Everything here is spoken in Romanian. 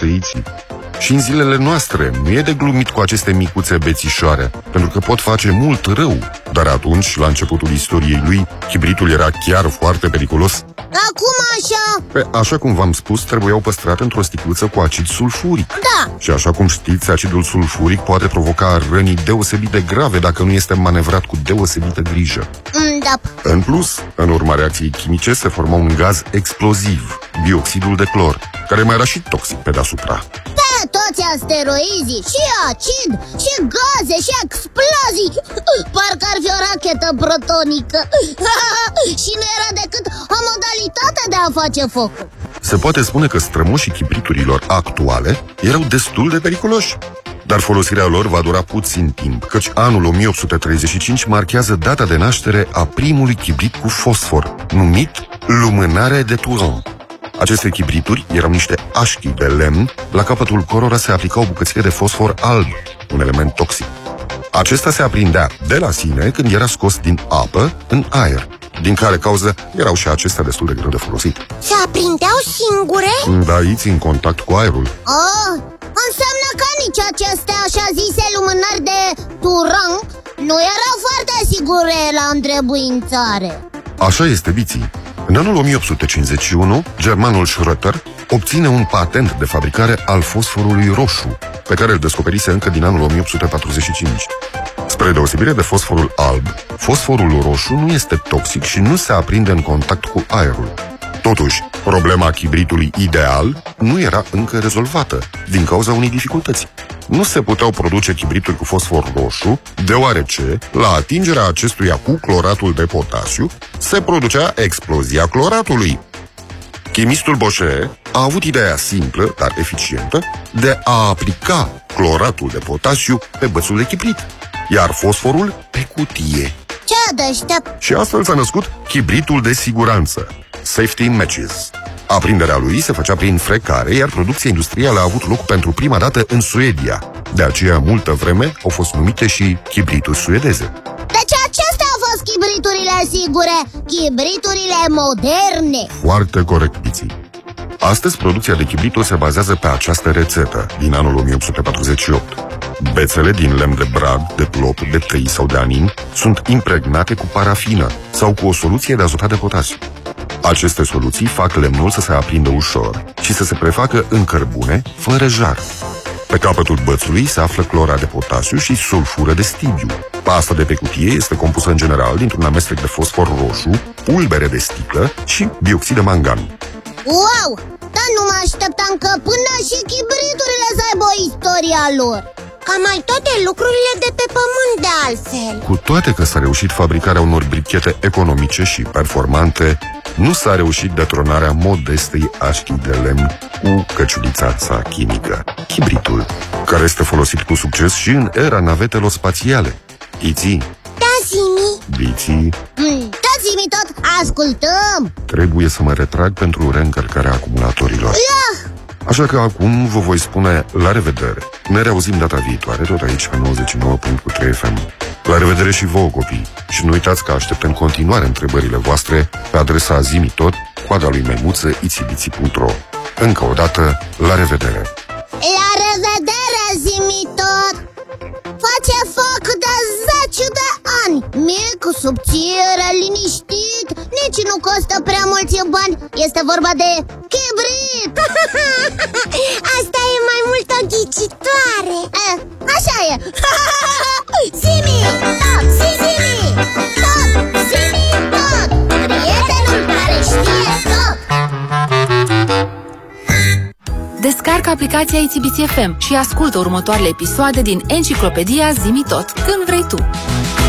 Iții. Și în zilele noastre nu e de glumit cu aceste micuțe bețișoare, pentru că pot face mult rău. Dar atunci, la începutul istoriei lui, chibritul era chiar foarte periculos. Acum așa? Așa cum v-am spus, trebuiau păstrate într-o sticluță cu acid sulfuric. Da. Și așa cum știți, acidul sulfuric poate provoca răni deosebit de grave dacă nu este manevrat cu deosebită grijă. Da. În plus, în urma reacției chimice se forma un gaz exploziv, bioxidul de clor, care mai era și toxic pe deasupra. Toți asteroizii, și acid, și gaze, și explozii. Parcă ar fi o rachetă protonică. Și nu era decât o modalitate de a face foc. Se poate spune că strămoșii chibriturilor actuale erau destul de periculoși. Dar folosirea lor va dura puțin timp, căci anul 1835 marchează data de naștere a primului chibrit cu fosfor, numit lumânare de Turon. Aceste chibrituri erau niște așchi de lemn, la capătul cărora se aplicau bucățile de fosfor alb, un element toxic. Acesta se aprindea de la sine când era scos din apă în aer, din care cauză erau și acestea destul de greu de folosit. Se aprindeau singure? Da, aici în contact cu aerul. Înseamnă că nici aceste așa zise lumânări de Turon nu erau foarte sigure la întrebuințare. Așa este, Biții. În anul 1851, germanul Schröter obține un patent de fabricare al fosforului roșu, pe care îl descoperise încă din anul 1845. Spre deosebire de fosforul alb, fosforul roșu nu este toxic și nu se aprinde în contact cu aerul. Totuși, problema chibritului ideal nu era încă rezolvată, din cauza unei dificultăți. Nu se puteau produce chibrituri cu fosfor roșu, deoarece, la atingerea acestuia cu cloratul de potasiu, se producea explozia cloratului. Chimistul Bochet a avut ideea simplă, dar eficientă, de a aplica cloratul de potasiu pe bățul de chibrit, iar fosforul pe cutie. Ce deștept! Și astfel s-a născut chibritul de siguranță, Safety Matches. Aprinderea lui se făcea prin frecare, iar producția industrială a avut loc pentru prima dată în Suedia. De aceea, multă vreme, au fost numite și chibrituri suedeze. Deci acestea au fost chibriturile sigure, chibriturile moderne. Foarte corect, Biții. Astăzi, producția de chibrituri se bazează pe această rețetă din anul 1848. Bețele din lemn de brad, de plop, de tei sau de anin sunt impregnate cu parafină sau cu o soluție de azotat de potasiu. Aceste soluții fac lemnul să se aprindă ușor și să se prefacă în cărbune, fără jar. Pe capătul bățului se află clora de potasiu și sulfură de stibiu. Pasta de pe cutie este compusă în general dintr-un amestec de fosfor roșu, pulbere de sticlă și dioxid de mangan. Wow! Dar nu mă așteptam că până și chibriturile să aibă o istoria lor. Ca mai toate lucrurile de pe pământ, de altfel. Cu toate că s-a reușit fabricarea unor brichete economice și performante, nu s-a reușit detronarea modestei așchi de lemn cu căciulița sa chimică, chibritul, care este folosit cu succes și în era navetelor spațiale. Iții? Da, Zimi? Biții? Da, Zimi tot, ascultăm! Trebuie să mă retrag pentru reîncărcarea acumulatorilor. Așa că acum vă voi spune la revedere. Ne reauzim data viitoare, tot aici pe 99.3 FM. La revedere și vouă, copii. Și nu uitați că aștept în continuare întrebările voastre pe adresa zimitot, coada lui maimuță, itibiții.ro. Încă o dată, la revedere! La revedere, Zimitot! Face foc de 10 de ani. Mic, subțire, liniștit, nici nu costă prea mulți bani. Este vorba de chibrit. Asta e mai mult o ghicitoare. Așa e. Zimi tot, Zimi tot, Zimi tot, prietenul care știe tot. Descarcă aplicația ITBC FM și ascultă următoarele episoade din Enciclopedia Zimi Tot, când vrei tu.